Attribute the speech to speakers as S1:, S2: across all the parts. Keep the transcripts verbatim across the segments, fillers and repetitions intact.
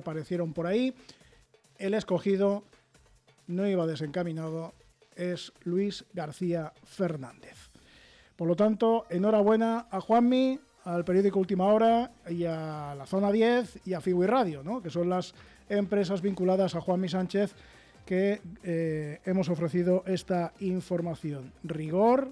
S1: aparecieron por ahí. El escogido no iba desencaminado, es Luis García Fernández. Por lo tanto, enhorabuena a Juanmi, al periódico Última Hora y a la Zona diez y a Figu y Radio, ¿no? Que son las empresas vinculadas a Juanmi Sánchez que eh, hemos ofrecido esta información. Rigor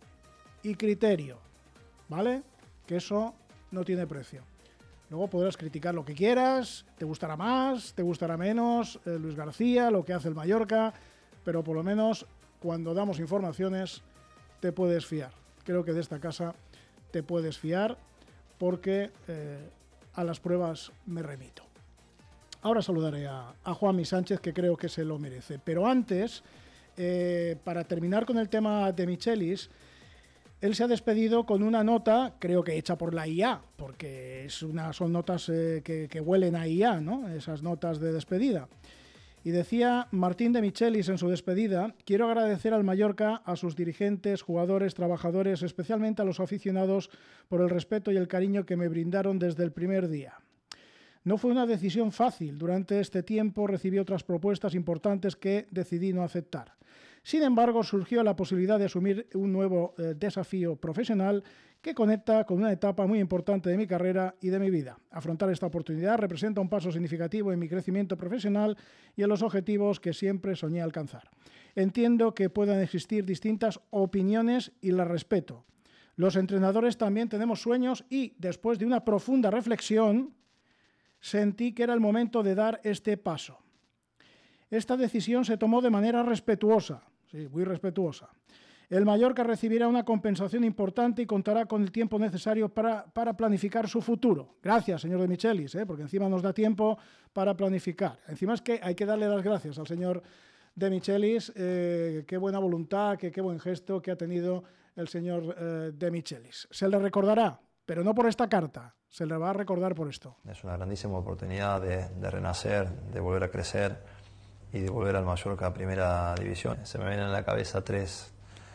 S1: y criterio, ¿vale? Que eso no tiene precio. Luego podrás criticar lo que quieras, te gustará más, te gustará menos, eh, Luis García, lo que hace el Mallorca, pero por lo menos cuando damos informaciones te puedes fiar. Creo que de esta casa te puedes fiar porque eh, a las pruebas me remito. Ahora saludaré a, a Juanmi Sánchez, que creo que se lo merece. Pero antes, eh, para terminar con el tema de Michelis, él se ha despedido con una nota, creo que hecha por la I A, porque es una, son notas eh, que, que huelen a I A, ¿no? Esas notas de despedida. Y decía Martín de Michelis en su despedida: quiero agradecer al Mallorca, a sus dirigentes, jugadores, trabajadores, especialmente a los aficionados, por el respeto y el cariño que me brindaron desde el primer día. No fue una decisión fácil. Durante este tiempo recibí otras propuestas importantes que decidí no aceptar. Sin embargo, surgió la posibilidad de asumir un nuevo eh, desafío profesional que conecta con una etapa muy importante de mi carrera y de mi vida. Afrontar esta oportunidad representa un paso significativo en mi crecimiento profesional y en los objetivos que siempre soñé alcanzar. Entiendo que puedan existir distintas opiniones y las respeto. Los entrenadores también tenemos sueños y, después de una profunda reflexión, sentí que era el momento de dar este paso. Esta decisión se tomó de manera respetuosa, sí, muy respetuosa. El Mallorca recibirá una compensación importante y contará con el tiempo necesario para, para planificar su futuro. Gracias, señor de Michelis, ¿eh? Porque encima nos da tiempo para planificar. Encima es que hay que darle las gracias al señor de Michelis. Eh, qué buena voluntad, qué, qué buen gesto que ha tenido el señor eh, de Michelis. Se le recordará, pero no por esta carta, se le va a recordar por esto.
S2: Es una grandísima oportunidad de, de renacer, de volver a crecer y de volver al Mallorca a Primera División. Se me vienen a la cabeza tres,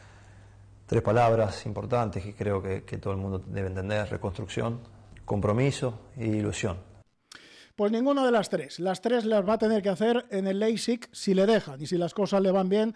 S2: tres palabras importantes que creo que, que todo el mundo debe entender: reconstrucción, compromiso e ilusión.
S1: Pues ninguna de las tres. Las tres las va a tener que hacer en el LASIK si le dejan y si las cosas le van bien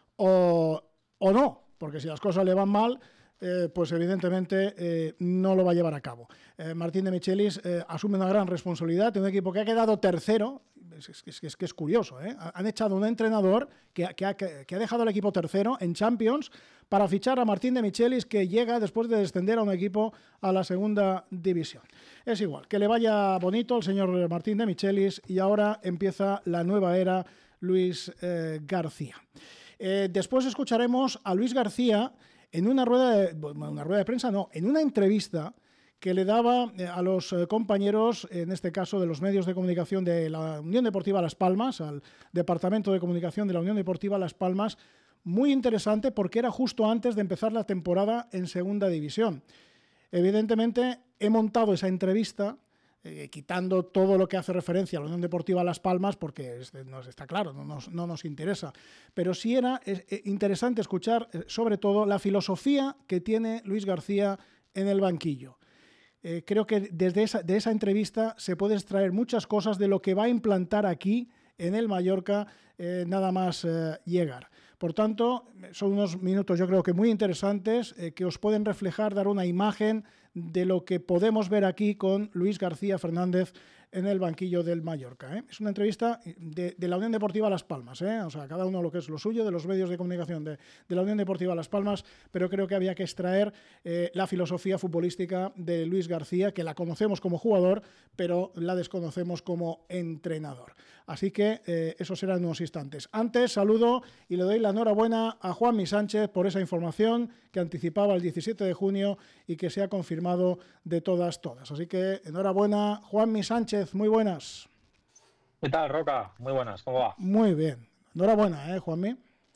S1: o, o no, porque si las cosas le van mal, Eh, pues evidentemente eh, no lo va a llevar a cabo. Eh, Martín de Michelis eh, asume una gran responsabilidad de un equipo que ha quedado tercero. Es, es, es, es que es curioso, ¿eh? Han echado a un entrenador que, que, ha, que, que ha dejado al equipo tercero en Champions para fichar a Martín de Michelis, que llega después de descender a un equipo a la segunda división. Es igual, que le vaya bonito al señor Martín de Michelis, y ahora empieza la nueva era Luis eh, García. Eh, después escucharemos a Luis García en una rueda de, una rueda de prensa, no, en una entrevista que le daba a los compañeros, en este caso de los medios de comunicación de la Unión Deportiva Las Palmas, al Departamento de Comunicación de la Unión Deportiva Las Palmas. Muy interesante porque era justo antes de empezar la temporada en Segunda División. Evidentemente he montado esa entrevista Eh, quitando todo lo que hace referencia a la Unión Deportiva Las Palmas, porque es, nos está claro, no nos, no nos interesa. Pero sí era es, es interesante escuchar, eh, sobre todo, la filosofía que tiene Luis García en el banquillo. Eh, creo que desde esa, de esa entrevista se puede extraer muchas cosas de lo que va a implantar aquí en el Mallorca, eh, nada más eh, llegar. Por tanto, son unos minutos yo creo que muy interesantes eh, que os pueden reflejar, dar una imagen de lo que podemos ver aquí con Luis García Fernández en el banquillo del Mallorca, ¿eh? Es una entrevista de, de la Unión Deportiva Las Palmas, ¿eh? O sea, cada uno lo que es lo suyo, de los medios de comunicación de, de la Unión Deportiva Las Palmas, pero creo que había que extraer eh, la filosofía futbolística de Luis García, que la conocemos como jugador, pero la desconocemos como entrenador. Así que eh, eso será en unos instantes. Antes, saludo y le doy la enhorabuena a Juanmi Sánchez por esa información que anticipaba el diecisiete de junio y que se ha confirmado de todas, todas. Así que enhorabuena, Juanmi Sánchez, muy buenas.
S3: ¿Qué tal, Roca? Muy buenas, ¿cómo va?
S1: Muy bien. Enhorabuena, ¿eh, Juanmi?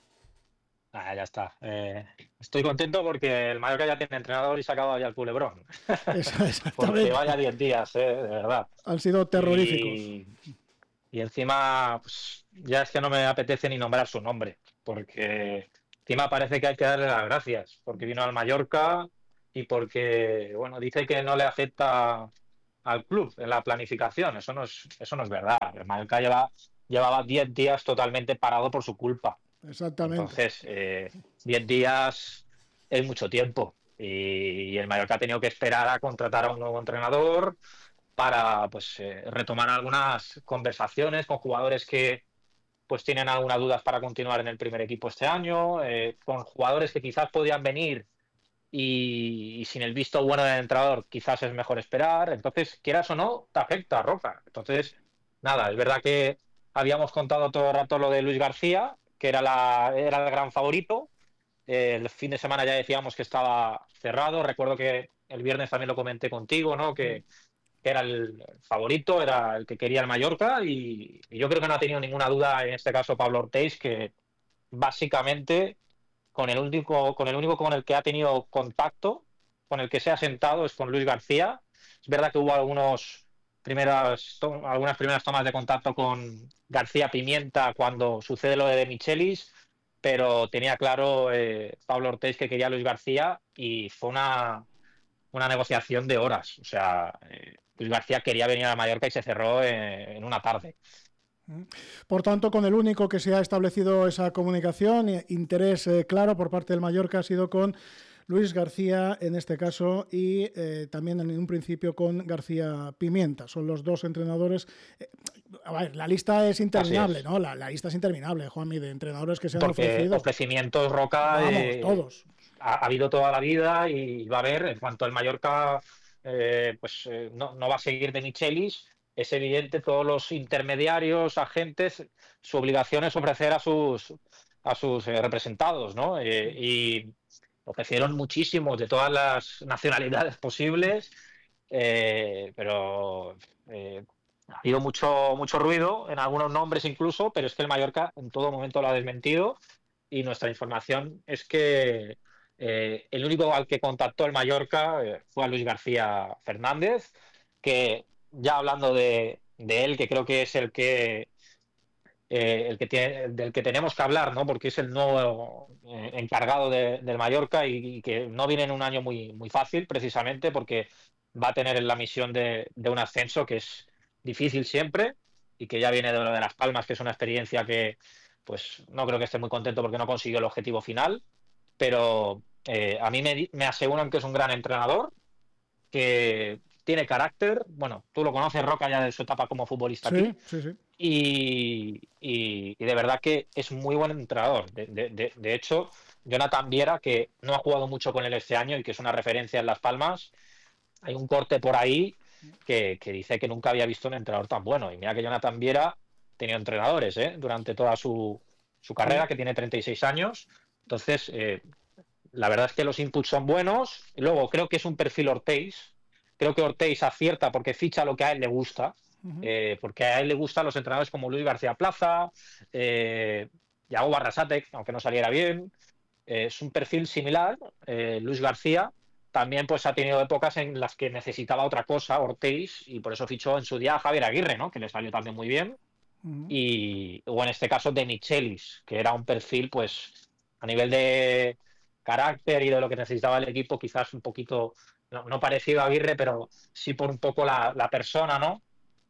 S3: Ah, ya está. Eh, estoy contento porque el Mallorca ya tiene entrenador y se ha acabado ya el culebrón.
S1: Esa, exactamente.
S3: Porque vaya diez días, eh, de verdad.
S1: Han sido terroríficos.
S3: Y, y encima, pues, ya es que no me apetece ni nombrar su nombre, porque encima parece que hay que darle las gracias, porque vino al Mallorca y porque, bueno, dice que no le afecta al club en la planificación. Eso no es, eso no es verdad. El Mallorca lleva, llevaba diez días totalmente parado por su culpa.
S1: Exactamente.
S3: Entonces, eh, diez días es mucho tiempo. Y, y el Mallorca ha tenido que esperar a contratar a un nuevo entrenador para pues eh, retomar algunas conversaciones con jugadores que pues tienen algunas dudas para continuar en el primer equipo este año, eh, con jugadores que quizás podían venir y, y sin el visto bueno del entrenador quizás es mejor esperar. Entonces, quieras o no, te afecta, Roca. Entonces, nada, es verdad que habíamos contado todo el rato lo de Luis García, que era, la, era el gran favorito. Eh, el fin de semana ya decíamos que estaba cerrado. Recuerdo que el viernes también lo comenté contigo, ¿no? Que, que era el favorito, era el que quería el Mallorca y, y yo creo que no ha tenido ninguna duda en este caso Pablo Ortiz, que básicamente con el único con el único con el que ha tenido contacto, con el que se ha sentado es con Luis García. Es verdad que hubo algunos primeras algunas primeras tomas de contacto con García Pimienta cuando sucede lo de Michelis, pero tenía claro eh, Pablo Ortiz que quería a Luis García y fue una una negociación de horas. O sea, eh, Luis García quería venir a Mallorca y se cerró en, en una tarde.
S1: Por tanto, con el único que se ha establecido esa comunicación, interés eh, claro por parte del Mallorca ha sido con Luis García en este caso y eh, también en un principio con García Pimienta. Son los dos entrenadores. Eh, a ver, la lista es interminable, es. ¿no? La, la lista es interminable, Juanmi, de entrenadores que se han
S3: Porque
S1: ofrecido.
S3: Ofrecimientos, Roca,
S1: Vamos,
S3: eh,
S1: todos.
S3: Ha, ha habido toda la vida y va a haber, en cuanto el Mallorca eh, pues eh, no, no va a seguir de Michelis, es evidente todos los intermediarios, agentes, su obligación es ofrecer a sus a sus eh, representados, ¿no? Eh, y ofrecieron muchísimos de todas las nacionalidades posibles, eh, pero eh, ha habido mucho, mucho ruido en algunos nombres incluso, pero es que el Mallorca en todo momento lo ha desmentido y nuestra información es que eh, el único al que contactó el Mallorca eh, fue a Luis García Fernández, que ya hablando de, de él, que creo que es el que eh, el que tiene, del que tenemos que hablar, ¿no? Porque es el nuevo eh, encargado de, del Mallorca y, y que no viene en un año muy, muy fácil, precisamente porque va a tener la misión de, de un ascenso que es difícil siempre y que ya viene de lo de Las Palmas, que es una experiencia que pues no creo que esté muy contento porque no consiguió el objetivo final, pero eh, a mí me, me aseguran que es un gran entrenador, que tiene carácter. Bueno, tú lo conoces, Roca, ya de su etapa como futbolista
S1: sí,
S3: aquí.
S1: Sí, sí.
S3: Y, y, y de verdad que es muy buen entrenador. De, de, de, de hecho, Jonathan Viera, que no ha jugado mucho con él este año y que es una referencia en Las Palmas, hay un corte por ahí que, que dice que nunca había visto un entrenador tan bueno. Y mira que Jonathan Viera tenía entrenadores ¿eh? durante toda su, su carrera, que tiene treinta y seis años. Entonces, eh, la verdad es que los inputs son buenos. Y luego creo que es un perfil Ortiz. Creo que Ortiz acierta porque ficha lo que a él le gusta. Uh-huh. Eh, porque a él le gustan los entrenadores como Luis García Plaza, eh, Yago Barrasate, aunque no saliera bien. Eh, es un perfil similar. Eh, Luis García también pues ha tenido épocas en las que necesitaba otra cosa, Ortiz, y por eso fichó en su día a Javier Aguirre, ¿no? Que le salió también muy bien. Uh-huh. Y, o en este caso de Michelis, que era un perfil pues a nivel de carácter y de lo que necesitaba el equipo, quizás un poquito, no, no parecido a Aguirre, pero sí por un poco la, la persona, ¿no?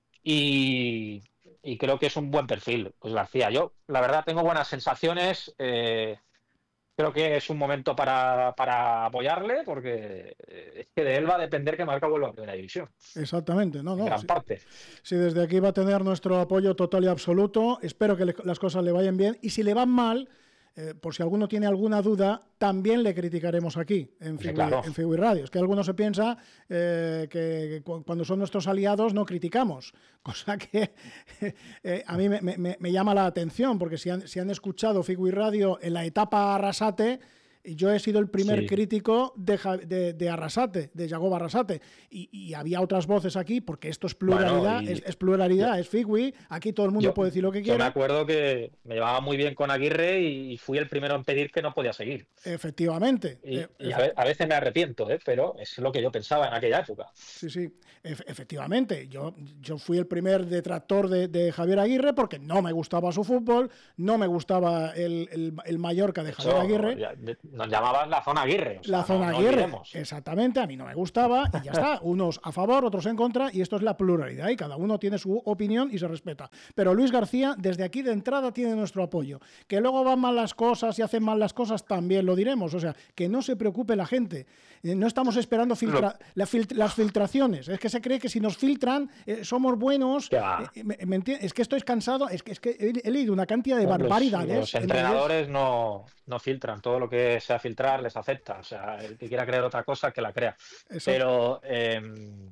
S3: Y, y creo que es un buen perfil, pues García. Yo, la verdad, tengo buenas sensaciones. Eh, creo que es un momento para, para apoyarle, porque es que de él va a depender que Mallorca vuelva a primera división.
S1: Exactamente, no, no.
S3: En gran
S1: sí,
S3: parte.
S1: Sí, desde aquí va a tener nuestro apoyo total y absoluto. Espero que le, las cosas le vayan bien. Y si le van mal, eh, por si alguno tiene alguna duda, también le criticaremos aquí, en Figui, claro. en Figui Radio. Es que alguno se piensa eh, que cu cuando son nuestros aliados no criticamos, cosa que eh, a mí me, me, me llama la atención, porque si han, si han escuchado Figui Radio en la etapa Arrasate, yo he sido el primer sí. crítico de, de, de Arrasate, de Yago Arrasate, y, y había otras voces aquí, porque esto es pluralidad, bueno, y... es, es pluralidad, yo... es Figui, aquí todo el mundo yo, puede decir lo que quiera.
S3: Yo me acuerdo que me llevaba muy bien con Aguirre y fui el primero en pedir que no podía seguir.
S1: Efectivamente.
S3: Y,
S1: eh,
S3: y a, a veces me arrepiento, ¿eh? Pero es lo que yo pensaba en aquella época.
S1: Sí, sí, e efectivamente. Yo, yo fui el primer detractor de, de Javier Aguirre porque no me gustaba su fútbol, no me gustaba el, el, el Mallorca de Javier
S3: Eso,
S1: Aguirre.
S3: Ya, de, nos llamabas la zona Aguirre. O sea,
S1: la zona
S3: no, no
S1: Aguirre,
S3: olvidemos.
S1: exactamente, a mí no me gustaba y ya está, unos a favor, otros en contra, y esto es la pluralidad y cada uno tiene su opinión y se respeta. Pero Luis García, desde aquí de entrada, tiene nuestro apoyo. Que luego van mal las cosas y hacen mal las cosas, también lo diremos. O sea, que no se preocupe la gente. Eh, no estamos esperando filtra la fil las filtraciones. Es que se cree que si nos filtran eh, somos buenos. Eh, me, me es que estoy cansado, es que, es que he, he leído una cantidad de barbaridades.
S3: Los, los entrenadores no, no filtran, todo lo que sea filtrar les afecta. O sea, el que quiera creer otra cosa, que la crea. Eso. Pero, eh,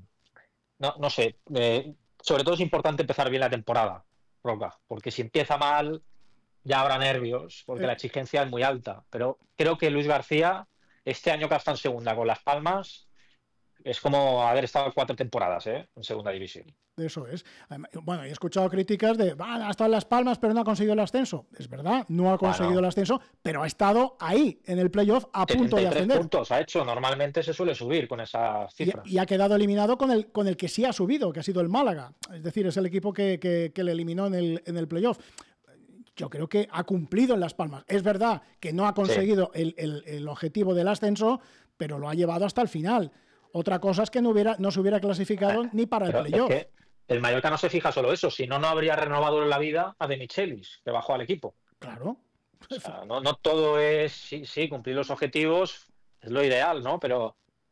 S3: no, no sé, eh, sobre todo es importante empezar bien la temporada, Roca, porque si empieza mal ya habrá nervios, porque eh. la exigencia es muy alta. Pero creo que Luis García, este año que ha estado en segunda con Las Palmas, es como haber estado cuatro temporadas ¿eh? en segunda división.
S1: Eso es. Bueno, he escuchado críticas de, ah, ha estado en Las Palmas, pero no ha conseguido el ascenso. Es verdad, no ha conseguido bueno. el ascenso, pero ha estado ahí, en el playoff, a punto de ascender.
S3: puntos ha hecho, normalmente se suele subir con esas cifras.
S1: Y, y ha quedado eliminado con el, con el que sí ha subido, que ha sido el Málaga. Es decir, es el equipo que, que, que le eliminó en el, en el playoff. Yo creo que ha cumplido en Las Palmas. Es verdad que no ha conseguido sí. el, el, el objetivo del ascenso, pero lo ha llevado hasta el final. Otra cosa es que no, hubiera, no se hubiera clasificado eh, ni para el playoff.
S3: Es que el Mallorca no se fija solo eso, si no, no habría renovado en la vida a De Michelis, que bajó al equipo.
S1: Claro.
S3: O sea, no, no todo es, sí, sí, cumplir los objetivos es lo ideal, ¿no? Pero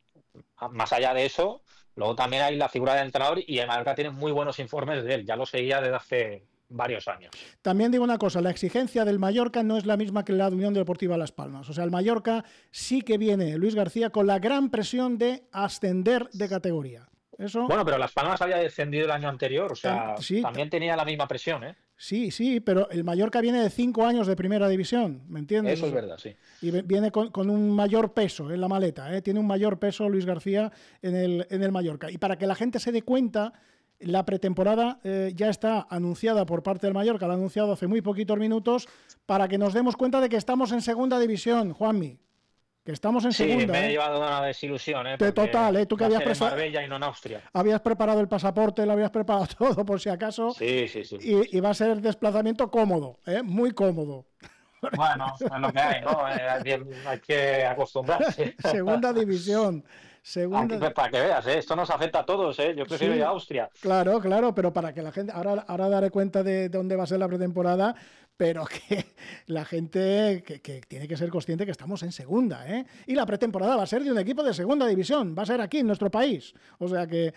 S3: más allá de eso, luego también hay la figura del entrenador y el Mallorca tiene muy buenos informes de él, ya lo seguía desde hace varios años.
S1: También digo una cosa, la exigencia del Mallorca no es la misma que la de Unión Deportiva Las Palmas. O sea, el Mallorca sí que viene, Luis García, con la gran presión de ascender de categoría. Eso...
S3: Bueno, pero Las Palmas había descendido el año anterior, o sea, sí, también tenía la misma presión, ¿eh?
S1: Sí, sí, pero el Mallorca viene de cinco años de primera división, ¿me entiendes?
S3: Eso es verdad, sí.
S1: Y viene con, con un mayor peso en la maleta, ¿eh? Tiene un mayor peso Luis García en el, en el Mallorca. Y para que la gente se dé cuenta, la pretemporada eh, ya está anunciada por parte del Mallorca, la ha anunciado hace muy poquitos minutos, para que nos demos cuenta de que estamos en segunda división, Juanmi. Que estamos en
S3: sí,
S1: segunda.
S3: Sí, me
S1: ¿eh?
S3: he llevado una desilusión, ¿eh?
S1: De total, ¿eh? Tú que habías
S3: preparado. Marbella y no en Austria.
S1: Habías preparado el pasaporte, lo habías preparado todo por si acaso.
S3: Sí, sí, sí.
S1: Y, y va a ser desplazamiento cómodo, ¿eh? Muy cómodo.
S3: Bueno, es lo que hay, ¿no? Hay, hay que acostumbrarse.
S1: Segunda división. Segunda...
S3: Aquí, para que veas, ¿eh? Esto nos afecta a todos, ¿eh? Yo prefiero sí, ir a Austria.
S1: Claro, claro, pero para que la gente... Ahora, ahora daré cuenta de, de dónde va a ser la pretemporada, pero que la gente que, que tiene que ser consciente que estamos en segunda, ¿eh? Y la pretemporada va a ser de un equipo de segunda división, va a ser aquí, en nuestro país. O sea que...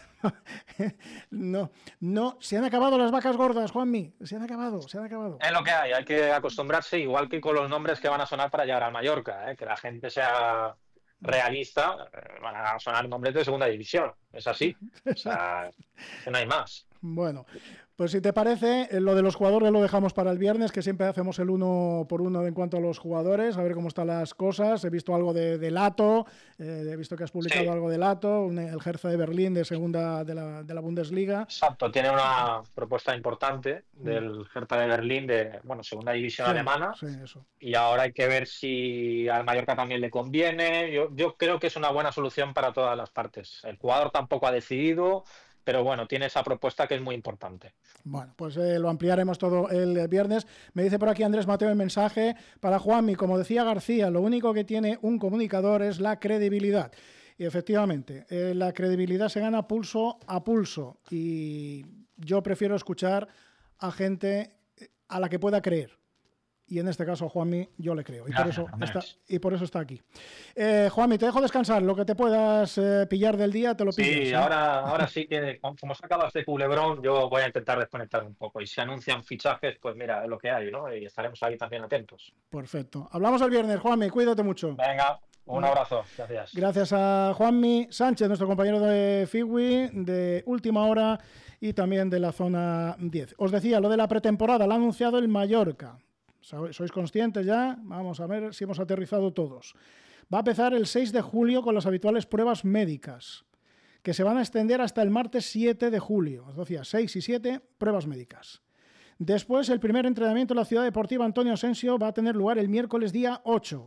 S1: no, no, se han acabado las vacas gordas, Juanmi, se han acabado, se han acabado.
S3: Es lo que hay, hay que acostumbrarse, igual que con los nombres que van a sonar para llegar al Mallorca, ¿eh? Que la gente sea realista, van a sonar nombres de segunda división, es así, o sea, que no hay más.
S1: Bueno, pues si te parece, lo de los jugadores lo dejamos para el viernes, que siempre hacemos el uno por uno en cuanto a los jugadores, a ver cómo están las cosas. He visto algo de, de Lato, eh, he visto que has publicado sí. algo de Lato, un, el Hertha de Berlín de segunda de la, de la Bundesliga.
S3: Exacto, tiene una propuesta importante del Hertha de Berlín de, bueno, segunda división sí, alemana.
S1: Sí, eso.
S3: Y ahora hay que ver si al Mallorca también le conviene. Yo, yo creo que es una buena solución para todas las partes. El jugador tampoco ha decidido, pero bueno, tiene esa propuesta que es muy importante.
S1: Bueno, pues eh, lo ampliaremos todo el viernes. Me dice por aquí Andrés Mateo el mensaje para Juanmi. Como decía García, lo único que tiene un comunicador es la credibilidad. Y efectivamente, eh, la credibilidad se gana pulso a pulso. Y yo prefiero escuchar a gente a la que pueda creer. Y en este caso a Juanmi yo le creo. Y, Gracias, por, eso está, y por eso está aquí. Eh, Juanmi, te dejo descansar. Lo que te puedas eh, pillar del día, te lo pillas.
S3: Sí,
S1: ¿eh?
S3: ahora, ahora sí que, como se acaba este culebrón, yo voy a intentar desconectar un poco. Y si anuncian fichajes, pues mira, es lo que hay, ¿no? Y estaremos ahí también atentos.
S1: Perfecto. Hablamos el viernes, Juanmi. Cuídate mucho.
S3: Venga, un abrazo. Gracias.
S1: Gracias a Juanmi Sánchez, nuestro compañero de Figui, de Última Hora y también de la Zona diez. Os decía, lo de la pretemporada, lo ha anunciado el Mallorca. ¿Sois conscientes ya? Vamos a ver si hemos aterrizado todos. Va a empezar el seis de julio con las habituales pruebas médicas, que se van a extender hasta el martes siete de julio. Os decía, seis y siete, pruebas médicas. Después, el primer entrenamiento en la Ciudad Deportiva Antonio Asensio va a tener lugar el miércoles día ocho.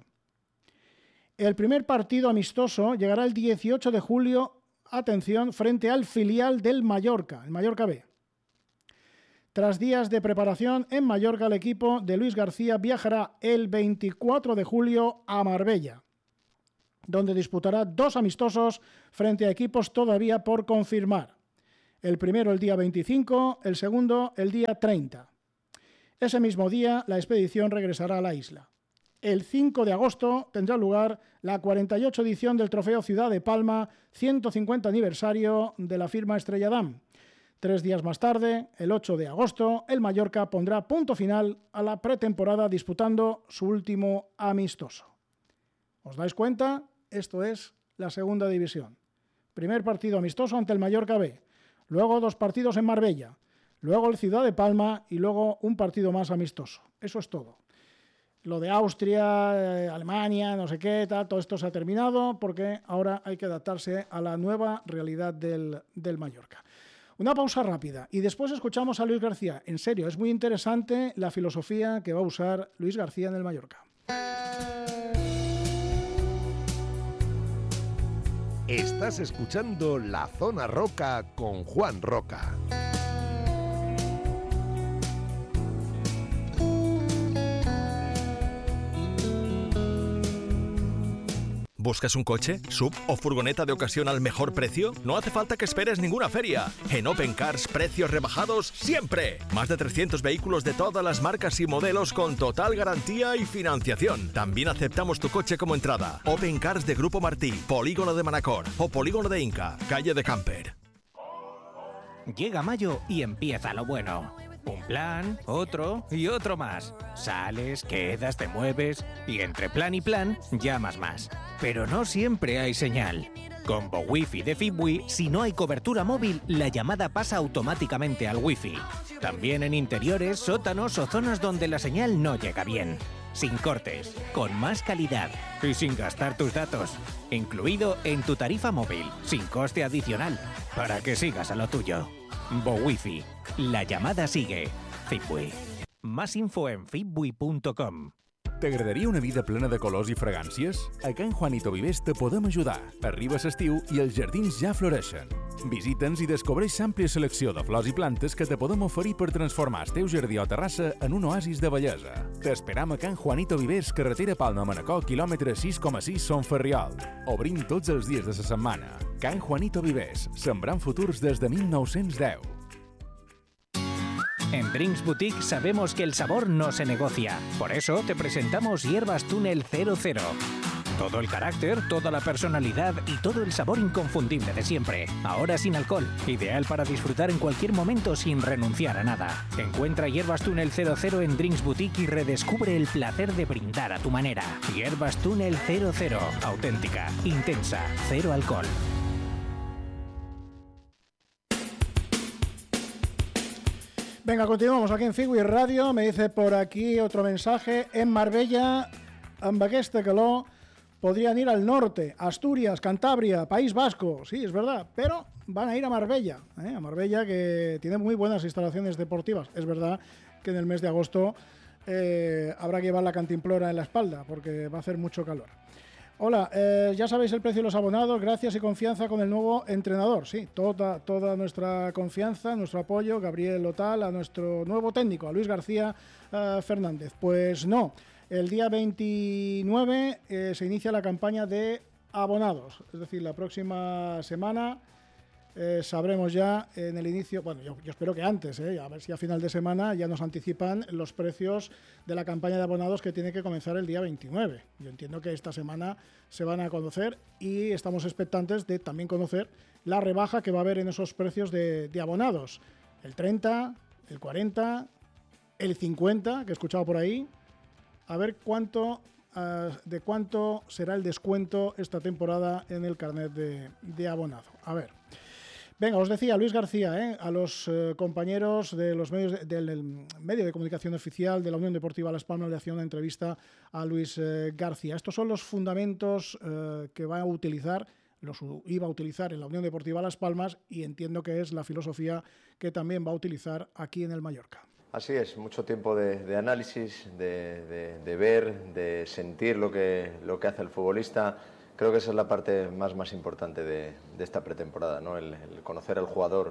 S1: El primer partido amistoso llegará el dieciocho de julio, atención, frente al filial del Mallorca, el Mallorca B. Tras días de preparación en Mallorca, el equipo de Luis García viajará el veinticuatro de julio a Marbella, donde disputará dos amistosos frente a equipos todavía por confirmar. El primero el día veinticinco, el segundo el día treinta. Ese mismo día la expedición regresará a la isla. El cinco de agosto tendrá lugar la cuarenta y ocho edición del Trofeo Ciudad de Palma, ciento cincuenta aniversario de la firma Estrella Damm. Tres días más tarde, el ocho de agosto, el Mallorca pondrá punto final a la pretemporada disputando su último amistoso. ¿Os dais cuenta? Esto es la segunda división. Primer partido amistoso ante el Mallorca B, luego dos partidos en Marbella, luego el Ciudad de Palma y luego un partido más amistoso. Eso es todo. Lo de Austria, eh, Alemania, no sé qué, tal, todo esto se ha terminado porque ahora hay que adaptarse a la nueva realidad del, del Mallorca. Una pausa rápida y después escuchamos a Luis García. En serio, es muy interesante la filosofía que va a usar Luis García en el Mallorca.
S4: Estás escuchando La Zona Roca con Juan Roca.
S5: ¿Buscas un coche, sub o furgoneta de ocasión al mejor precio? No hace falta que esperes ninguna feria. En Open Cars, precios rebajados siempre. Más de trescientos vehículos de todas las marcas y modelos con total garantía y financiación. También aceptamos tu coche como entrada. Open Cars de Grupo Martí, Polígono de Manacor o Polígono de Inca, calle de Camper.
S6: Llega mayo y empieza lo bueno. Un plan, otro y otro más. Sales, quedas, te mueves y entre plan y plan llamas más. Pero no siempre hay señal. Con BoWiFi de Fibwi, si no hay cobertura móvil, la llamada pasa automáticamente al Wi-Fi. También en interiores, sótanos o zonas donde la señal no llega bien. Sin cortes, con más calidad y sin gastar tus datos. Incluido en tu tarifa móvil, sin coste adicional, para que sigas a lo tuyo. BoWiFi. La llamada sigue. Fibwi. Más info en fibwi punto com.
S7: T'agradaria una vida plena de colors i fragàncies? A Can Juanito Vivers te podem ajudar. Arriba l'estiu i els jardins ja floreixen. Visita'ns i descobreix l'àmplia selecció de flors i plantes que te podem oferir per transformar el teu jardí o terrassa en un oasis de bellesa. T'esperam a Can Juanito Vivers, carretera Palma-Manacor, quilòmetre sis coma sis, Son Ferriol. Obrim tots els dies de la setmana. Can Juanito Vivers, sembrant futurs des de mil nou-cents deu.
S6: En Drinks Boutique sabemos que el sabor no se negocia. Por eso te presentamos Hierbas Túnel cero cero. Todo el carácter, toda la personalidad y todo el sabor inconfundible de siempre. Ahora sin alcohol. Ideal para disfrutar en cualquier momento sin renunciar a nada. Encuentra Hierbas Túnel cero cero en Drinks Boutique y redescubre el placer de brindar a tu manera. Hierbas Túnel cero cero. Auténtica, intensa, cero alcohol.
S1: Venga, continuamos aquí en Fibwi Radio. Me dice por aquí otro mensaje. En Marbella, amb aquesta calor, podrían ir al norte, Asturias, Cantabria, País Vasco. Sí, es verdad, pero van a ir a Marbella. ¿eh? A Marbella, que tiene muy buenas instalaciones deportivas. Es verdad que en el mes de agosto eh, habrá que llevar la cantimplora en la espalda, porque va a hacer mucho calor. Hola, eh, ya sabéis el precio de los abonados, gracias y confianza con el nuevo entrenador. Sí, toda, toda nuestra confianza, nuestro apoyo, Gabriel Otal, a nuestro nuevo técnico, a Luis García eh, Fernández. Pues no, el día veintinueve eh, se inicia la campaña de abonados, es decir, la próxima semana eh, sabremos ya en el inicio, bueno, yo, yo espero que antes, eh, a ver si a final de semana ya nos anticipan los precios de la campaña de abonados que tiene que comenzar el día veintinueve. Yo entiendo que esta semana se van a conocer y estamos expectantes de también conocer la rebaja que va a haber en esos precios de, de abonados. El treinta, el cuarenta, el cincuenta, que he escuchado por ahí. A ver cuánto, uh, de cuánto será el descuento esta temporada en el carnet de, de abonado. A ver. Venga, os decía Luis García, ¿eh? a los eh, compañeros de los medios de, del, del medio de comunicación oficial de la Unión Deportiva Las Palmas le hacía una entrevista a Luis eh, García. Estos son los fundamentos eh, que va a utilizar, los iba a utilizar en la Unión Deportiva Las Palmas y entiendo que es la filosofía que también va a utilizar aquí en el Mallorca.
S2: Así es, mucho tiempo de, de análisis, de, de, de ver, de sentir lo que, lo que hace el futbolista. Creo que esa es la parte más, más importante de, de esta pretemporada, ¿no? El, el conocer al jugador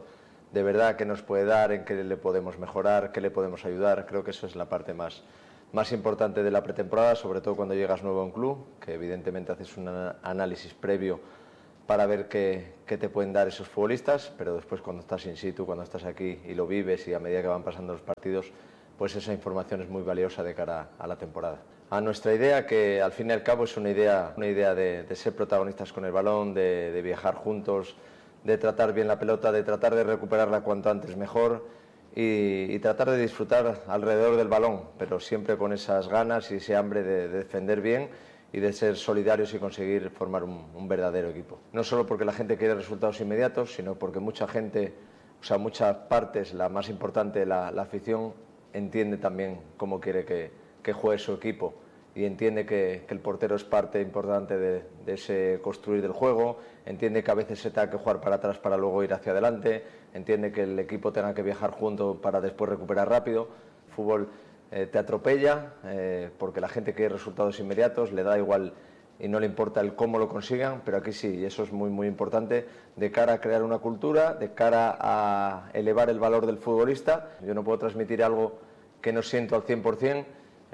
S8: de verdad qué nos puede dar, en qué le podemos mejorar, qué le podemos ayudar. Creo que eso es la parte más, más importante de la pretemporada, sobre todo cuando llegas nuevo a un club, que evidentemente haces un análisis previo para ver qué, qué te pueden dar esos futbolistas, pero después cuando estás in situ, cuando estás aquí y lo vives y a medida que van pasando los partidos, pues esa información es muy valiosa de cara a la temporada. A nuestra idea, que al fin y al cabo es una idea, una idea de, de ser protagonistas con el balón, de, de viajar juntos, de tratar bien la pelota, de tratar de recuperarla cuanto antes mejor y, y tratar de disfrutar alrededor del balón, pero siempre con esas ganas y ese hambre de, de defender bien y de ser solidarios y conseguir formar un, un verdadero equipo. No solo porque la gente quiere resultados inmediatos, sino porque mucha gente, o sea, muchas partes, la más importante, la, la afición, entiende también cómo quiere que, que juegue su equipo y entiende que, que el portero es parte importante de, de ese construir del juego, entiende que a veces se tenga que jugar para atrás para luego ir hacia adelante, entiende que el equipo tenga que viajar junto para después recuperar rápido. El fútbol eh, te atropella eh, porque la gente quiere resultados inmediatos, le da igual y no le importa el cómo lo consigan, pero aquí sí, y eso es muy muy importante de cara a crear una cultura, de cara a elevar el valor del futbolista. Yo no puedo transmitir algo que no siento al cien por cien.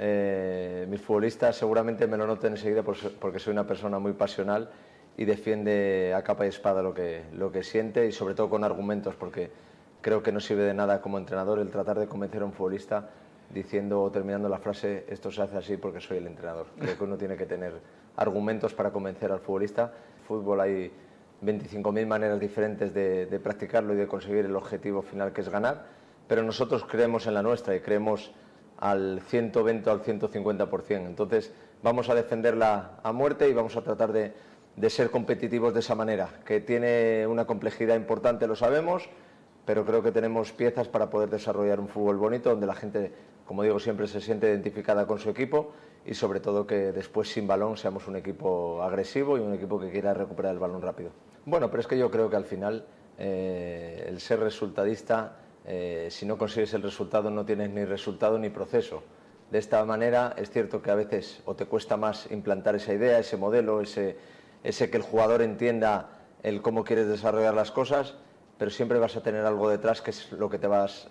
S8: Eh, mis futbolistas seguramente me lo noten enseguida porque soy una persona muy pasional y defiende a capa y espada lo que, lo que siente y sobre todo con argumentos, porque creo que no sirve de nada como entrenador el tratar de convencer a un futbolista diciendo o terminando la frase esto se hace así porque soy el entrenador. Creo que uno tiene que tener argumentos para convencer al futbolista. En fútbol hay veinticinco mil maneras diferentes de, de practicarlo y de conseguir el objetivo final, que es ganar, pero nosotros creemos en la nuestra y creemos al ciento veinte o al ciento cincuenta por cien. Entonces vamos a defenderla a muerte y vamos a tratar de, de ser competitivos de esa manera, que tiene una complejidad importante, lo sabemos, pero creo que tenemos piezas para poder desarrollar un fútbol bonito donde la gente, como digo, siempre se siente identificada con su equipo y sobre todo que después sin balón seamos un equipo agresivo y un equipo que quiera recuperar el balón rápido. Bueno, pero es que yo creo que al final eh, el ser resultadista, eh, si no consigues el resultado no tienes ni resultado ni proceso. De esta manera es cierto que a veces o te cuesta más implantar esa idea, ese modelo, ese, ese que el jugador entienda el cómo quieres desarrollar las cosas, pero siempre vas a tener algo detrás que es lo que te, vas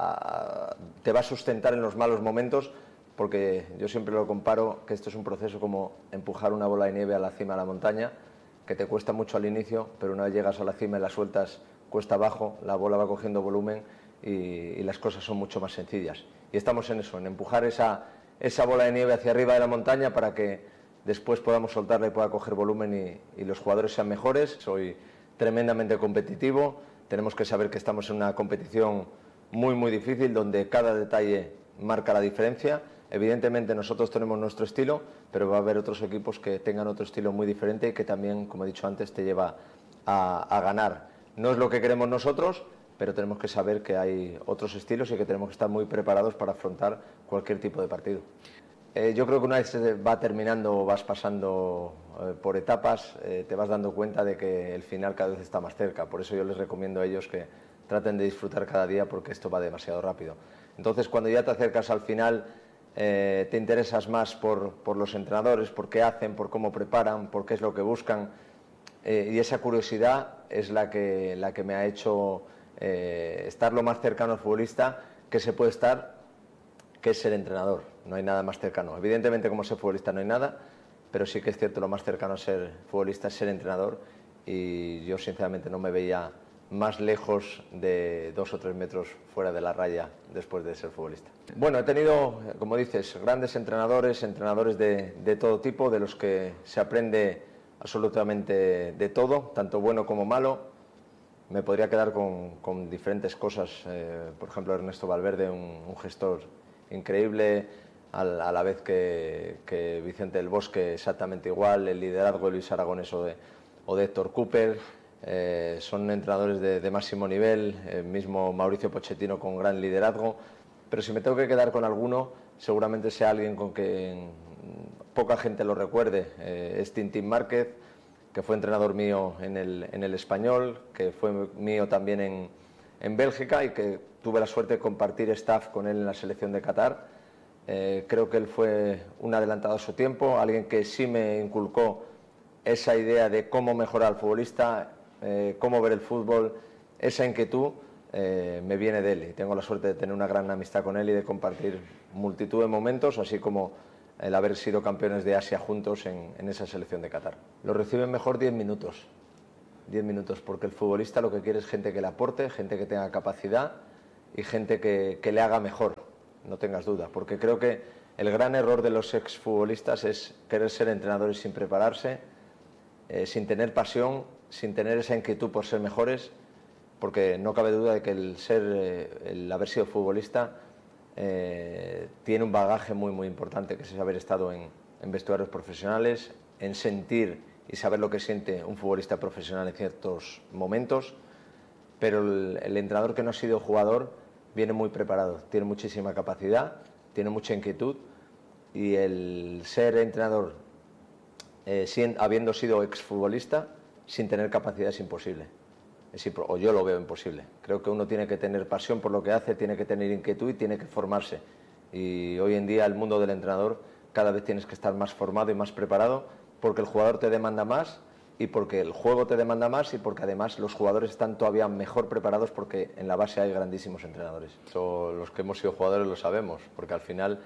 S8: a, a, te va a sustentar en los malos momentos, porque yo siempre lo comparo que esto es un proceso como empujar una bola de nieve a la cima de la montaña, que te cuesta mucho al inicio, pero una vez llegas a la cima y la sueltas cuesta abajo, la bola va cogiendo volumen y, y las cosas son mucho más sencillas. Y estamos en eso, en empujar esa, esa bola de nieve hacia arriba de la montaña para que después podamos soltarla y pueda coger volumen y, y los jugadores sean mejores. Soy tremendamente competitivo. Tenemos que saber que estamos en una competición muy muy difícil donde cada detalle marca la diferencia. Evidentemente nosotros tenemos nuestro estilo, pero va a haber otros equipos que tengan otro estilo muy diferente y que también, como he dicho antes, te lleva a, a ganar. No es lo que queremos nosotros, pero tenemos que saber que hay otros estilos y que tenemos que estar muy preparados para afrontar cualquier tipo de partido. Eh, yo creo que una vez se va terminando o vas pasando eh, por etapas, eh, te vas dando cuenta de que el final cada vez está más cerca. Por eso yo les recomiendo a ellos que traten de disfrutar cada día porque esto va demasiado rápido. Entonces, cuando ya te acercas al final, eh, te interesas más por, por los entrenadores, por qué hacen, por cómo preparan, por qué es lo que buscan. Eh, y esa curiosidad es la que, la que me ha hecho eh, estar lo más cercano al futbolista que se puede estar, que es ser entrenador. No hay nada más cercano. Evidentemente, como ser futbolista no hay nada, pero sí que es cierto, lo más cercano a ser futbolista es ser entrenador y yo sinceramente no me veía más lejos de dos o tres metros fuera de la raya después de ser futbolista. Bueno, he tenido, como dices, grandes entrenadores, entrenadores de, de todo tipo, de los que se aprende absolutamente de todo, tanto bueno como malo. Me podría quedar con, con diferentes cosas, eh, por ejemplo Ernesto Valverde, un, un gestor increíble, a la vez que, que Vicente del Bosque exactamente igual, el liderazgo de Luis Aragonés o de, o de Héctor Cooper, eh, son entrenadores de, de máximo nivel, el mismo Mauricio Pochettino con gran liderazgo, pero si me tengo que quedar con alguno, seguramente sea alguien con que poca gente lo recuerde, eh, es Tintín Márquez, que fue entrenador mío en el, en el Español, que fue mío también en, en Bélgica y que tuve la suerte de compartir staff con él en la selección de Qatar. Eh, creo que él fue un adelantado a su tiempo, alguien que sí me inculcó esa idea de cómo mejorar al futbolista, eh, cómo ver el fútbol, esa inquietud eh, me viene de él y tengo la suerte de tener una gran amistad con él y de compartir multitud de momentos, así como el haber sido campeones de Asia juntos en, en esa selección de Qatar. Lo reciben mejor diez minutos, diez minutos, porque el futbolista lo que quiere es gente que le aporte, gente que tenga capacidad y gente que, que le haga mejor, no tengas duda, porque creo que el gran error de los exfutbolistas es querer ser entrenadores sin prepararse, eh, sin tener pasión, sin tener esa inquietud por ser mejores, porque no cabe duda de que el ser, eh, el haber sido futbolista eh, tiene un bagaje muy muy importante, que es haber estado en, en vestuarios profesionales, en sentir y saber lo que siente un futbolista profesional en ciertos momentos, pero el, el entrenador que no ha sido jugador viene muy preparado, tiene muchísima capacidad, tiene mucha inquietud, y el ser entrenador eh, sin, habiendo sido exfutbolista sin tener capacidad es imposible. Es impro- o yo lo veo imposible. Creo que uno tiene que tener pasión por lo que hace, tiene que tener inquietud y tiene que formarse. Y hoy en día el mundo del entrenador cada vez tienes que estar más formado y más preparado, porque el jugador te demanda más y porque el juego te demanda más y porque además los jugadores están todavía mejor preparados porque en la base hay grandísimos entrenadores. Eso, los que hemos sido jugadores lo sabemos, porque al final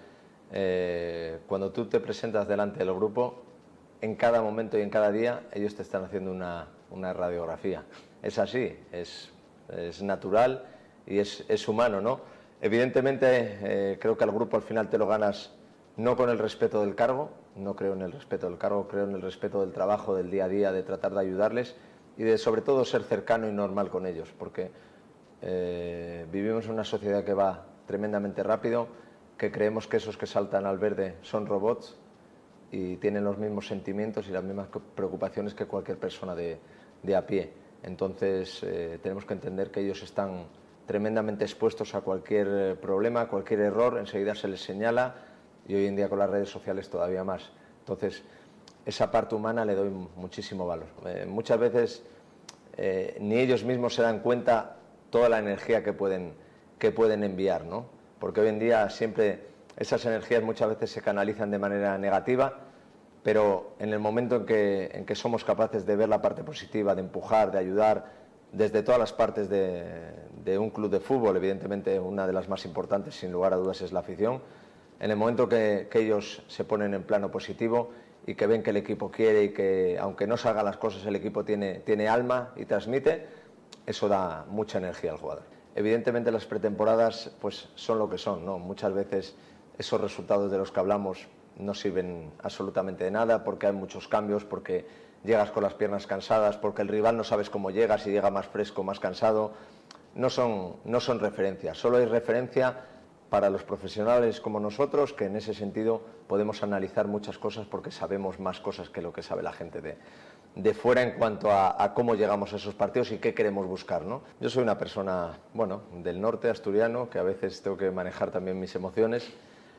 S8: eh, cuando tú te presentas delante del grupo, en cada momento y en cada día ellos te están haciendo una, una radiografía. Es así, es, es natural y es, es humano, ¿no? Evidentemente eh, creo que al grupo al final te lo ganas no con el respeto del cargo, no creo en el respeto del cargo, creo en el respeto del trabajo, del día a día, de tratar de ayudarles y de sobre todo ser cercano y normal con ellos, porque eh, vivimos en una sociedad que va tremendamente rápido, que creemos que esos que saltan al verde son robots y tienen los mismos sentimientos y las mismas preocupaciones que cualquier persona de, de a pie. Entonces eh, tenemos que entender que ellos están tremendamente expuestos a cualquier problema, a cualquier error, enseguida se les señala y hoy en día con las redes sociales todavía más. Entonces esa parte humana le doy muchísimo valor. Eh, muchas veces eh, ni ellos mismos se dan cuenta toda la energía que pueden, que pueden enviar, ¿no? Porque hoy en día siempre esas energías muchas veces se canalizan de manera negativa, pero en el momento en que, en que somos capaces de ver la parte positiva, de empujar, de ayudar, desde todas las partes de, de un club de fútbol, evidentemente una de las más importantes, sin lugar a dudas, es la afición, en el momento que, que ellos se ponen en plano positivo y que ven que el equipo quiere y que, aunque no salgan las cosas, el equipo tiene, tiene alma y transmite, eso da mucha energía al jugador. Evidentemente las pretemporadas pues, son lo que son, ¿no? Muchas veces esos resultados de los que hablamos no sirven absolutamente de nada porque hay muchos cambios, porque llegas con las piernas cansadas, porque el rival no sabes cómo llega, si llega más fresco, más cansado. No son, no son referencias, solo hay referencia para los profesionales como nosotros, que en ese sentido podemos analizar muchas cosas porque sabemos más cosas que lo que sabe la gente de, de fuera en cuanto a, a cómo llegamos a esos partidos y qué queremos buscar, ¿no? Yo soy una persona, bueno, del norte asturiano, que a veces tengo que manejar también mis emociones,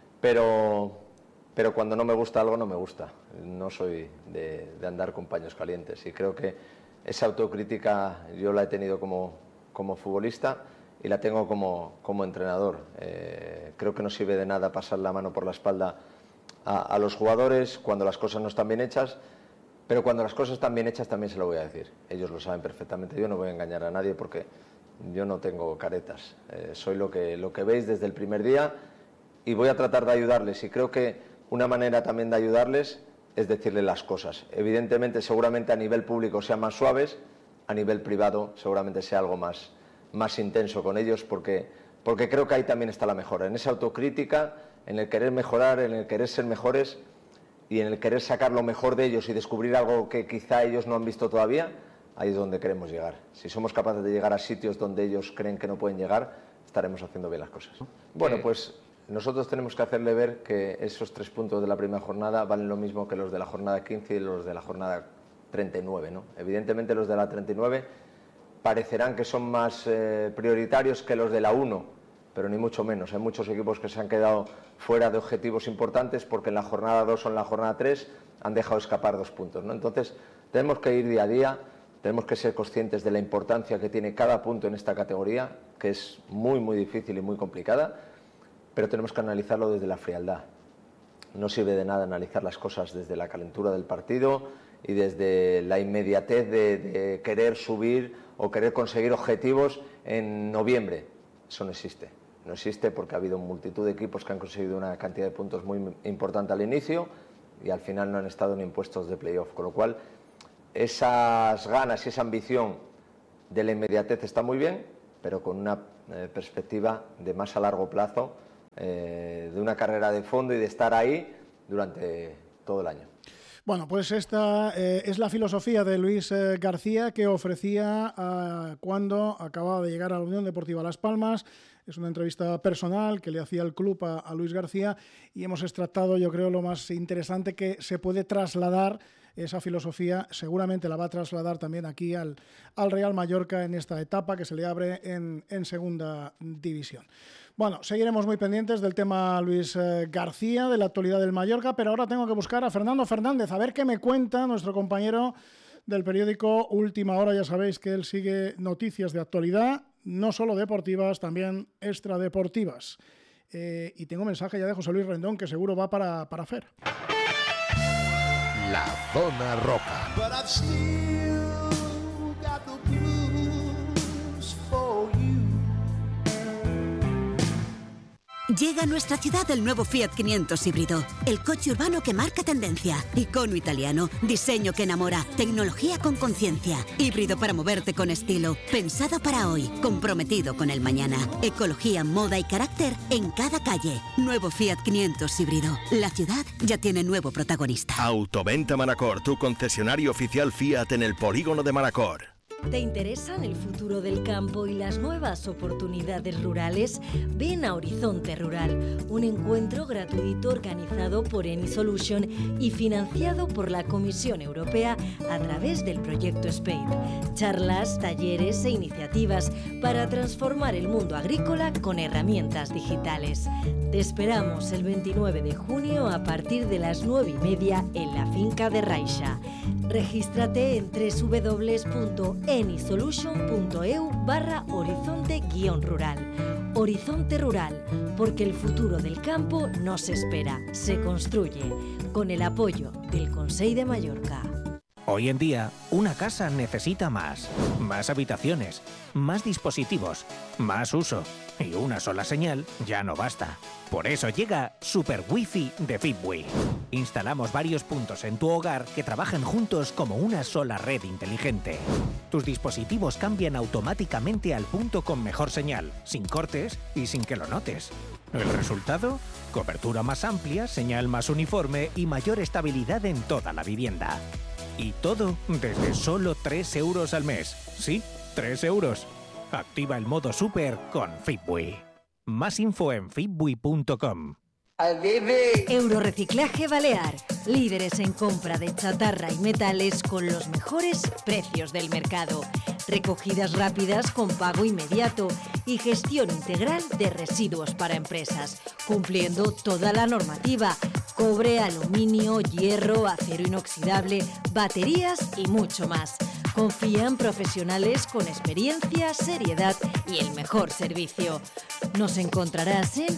S8: pero... pero cuando no me gusta algo, no me gusta. No soy de, de andar con paños calientes y creo que esa autocrítica yo la he tenido como, como futbolista y la tengo como, como entrenador. Eh, creo que no sirve de nada pasar la mano por la espalda a, a los jugadores cuando las cosas no están bien hechas, pero cuando las cosas están bien hechas también se lo voy a decir. Ellos lo saben perfectamente, yo no voy a engañar a nadie porque yo no tengo caretas. Eh, soy lo que, lo que veis desde el primer día y voy a tratar de ayudarles y creo que una manera también de ayudarles es decirles las cosas. Evidentemente, seguramente a nivel público sean más suaves, a nivel privado seguramente sea algo más, más intenso con ellos, porque, porque creo que ahí también está la mejora, en esa autocrítica, en el querer mejorar, en el querer ser mejores y en el querer sacar lo mejor de ellos y descubrir algo que quizá ellos no han visto todavía, ahí es donde queremos llegar. Si somos capaces de llegar a sitios donde ellos creen que no pueden llegar, estaremos haciendo bien las cosas. Bueno, pues nosotros tenemos que hacerle ver que esos tres puntos de la primera jornada valen lo mismo que los de la jornada quince y los de la jornada treinta y nueve, ¿no? Evidentemente los de la treinta y nueve parecerán que son más eh, prioritarios que los de la uno, pero ni mucho menos. Hay muchos equipos que se han quedado fuera de objetivos importantes porque en la jornada dos o en la jornada tres han dejado escapar dos puntos, ¿no? Entonces tenemos que ir día a día, tenemos que ser conscientes de la importancia que tiene cada punto en esta categoría, que es muy muy difícil y muy complicada, pero tenemos que analizarlo desde la frialdad. No sirve de nada analizar las cosas desde la calentura del partido y desde la inmediatez de, de querer subir o querer conseguir objetivos en noviembre. Eso no existe. No existe porque ha habido multitud de equipos que han conseguido una cantidad de puntos muy importante al inicio y al final no han estado ni en puestos de playoff. Con lo cual, esas ganas y esa ambición de la inmediatez está muy bien, pero con una eh, perspectiva de más a largo plazo, eh, de una carrera de fondo y de estar ahí durante todo el año.
S1: Bueno, pues esta eh, es la filosofía de Luis eh, García, que ofrecía eh, cuando acababa de llegar a la Unión Deportiva Las Palmas. Es una entrevista personal que le hacía el club a, a Luis García y hemos extractado, yo creo, lo más interesante que se puede trasladar. Esa filosofía seguramente la va a trasladar también aquí al, al Real Mallorca en esta etapa que se le abre en, en segunda división. Bueno, seguiremos muy pendientes del tema Luis eh, García, de la actualidad del Mallorca, pero ahora tengo que buscar a Fernando Fernández, a ver qué me cuenta nuestro compañero del periódico Última Hora. Ya sabéis que él sigue noticias de actualidad, no solo deportivas, también extradeportivas. Eh, y tengo un mensaje ya de José Luis Rendón que seguro va para, para Fer.
S4: La Zona Roca.
S9: Llega a nuestra ciudad el nuevo Fiat quinientos híbrido, el coche urbano que marca tendencia, icono italiano, diseño que enamora, tecnología con conciencia, híbrido para moverte con estilo, pensado para hoy, comprometido con el mañana, ecología, moda y carácter en cada calle. Nuevo Fiat quinientos híbrido. La ciudad ya tiene nuevo protagonista.
S5: Autoventa Manacor, tu concesionario oficial Fiat en el polígono de Manacor.
S10: ¿Te interesan el futuro del campo y las nuevas oportunidades rurales? Ven a Horizonte Rural, un encuentro gratuito organizado por Eni Solution y financiado por la Comisión Europea a través del proyecto SPADE. Charlas, talleres e iniciativas para transformar el mundo agrícola con herramientas digitales. Te esperamos el veintinueve de junio a partir de las nueve y media en la finca de Raixa. Regístrate en doble u doble u doble u punto enisolution punto e u barra horizonte guión rural. Horizonte Rural, porque el futuro del campo no se espera, se construye, con el apoyo del Consell de Mallorca.
S6: Hoy en día, una casa necesita más. Más habitaciones, más dispositivos, más uso. Y una sola señal ya no basta. Por eso llega Super Wi-Fi de Fitbee. Instalamos varios puntos en tu hogar que trabajan juntos como una sola red inteligente. Tus dispositivos cambian automáticamente al punto con mejor señal, sin cortes y sin que lo notes. ¿El resultado? Cobertura más amplia, señal más uniforme y mayor estabilidad en toda la vivienda. Y todo desde solo tres euros al mes. Sí, tres euros. Activa el modo Super con Fitbee. Más info en fitbee punto com.
S10: Eurorreciclaje Balear, líderes en compra de chatarra y metales con los mejores precios del mercado. Recogidas rápidas con pago inmediato y gestión integral de residuos para empresas, cumpliendo toda la normativa: cobre, aluminio, hierro, acero inoxidable, baterías y mucho más. Confían profesionales con experiencia, seriedad y el mejor servicio. Nos encontrarás en